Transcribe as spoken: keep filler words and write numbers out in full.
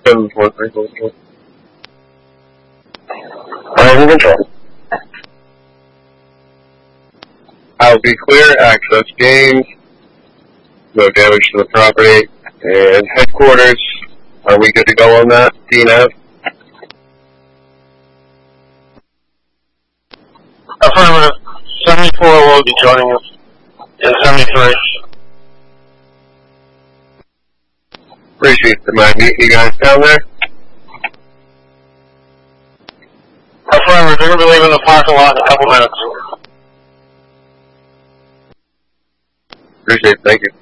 seven four three four four. I'm in control. I'll be clear, access gained, no damage to the property, and headquarters, are we good to go on that, D N F? Affirmative. seventy-four will be joining us. And seventy-three. Appreciate the mind meeting you guys down there. Affirmative. They're going to be leaving the parking lot in a couple minutes. Appreciate it. Thank you.